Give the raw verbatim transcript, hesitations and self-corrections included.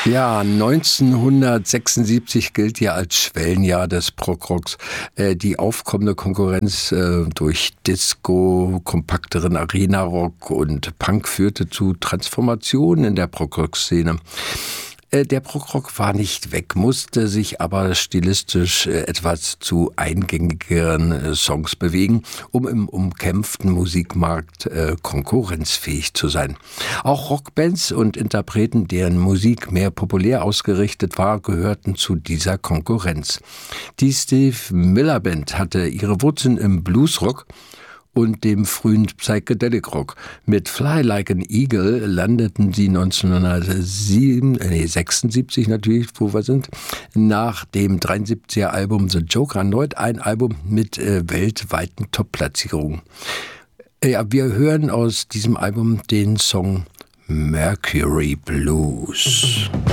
Ja, neunzehnhundertsechsundsiebzig gilt ja als Schwellenjahr des Prog-Rocks. Äh, die aufkommende Konkurrenz äh, durch Disco, kompakteren Arena-Rock und Punk führte zu Transformationen in der Prog-Rock-Szene. Der Prog-Rock war nicht weg, musste sich aber stilistisch etwas zu eingängigeren Songs bewegen, um im umkämpften Musikmarkt konkurrenzfähig zu sein. Auch Rockbands und Interpreten, deren Musik mehr populär ausgerichtet war, gehörten zu dieser Konkurrenz. Die Steve Miller Band hatte ihre Wurzeln im Bluesrock und dem frühen Psychedelic Rock. Mit Fly Like an Eagle landeten sie neunzehnhundertsechsundsiebzig natürlich, wo wir sind, nach dem dreiundsiebziger Album The Joker erneut ein Album mit äh, weltweiten Top-Platzierungen. Ja, wir hören aus diesem Album den Song Mercury Blues.